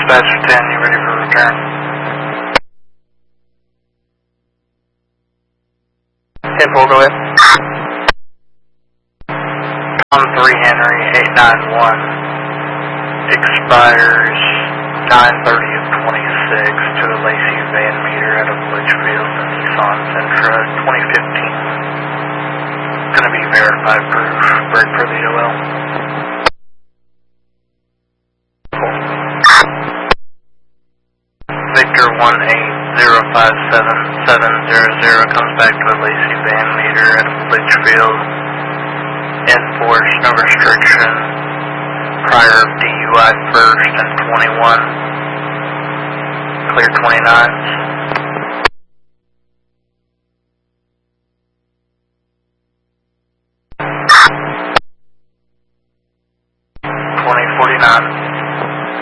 Dispatcher 10, you ready for return? 10-4, go ahead. On 3 Henry 891 expires 9/30 of 26 to a Lacey Van Meter out of Litchfield and Nissan Sentra 2015. Going to be verified proof. Break for the OL. Victor 1805770 comes back to a Lacey Van Meter out of Litchfield. Enforce no restriction. Prior DUI first and 21. Clear 29s. 2049.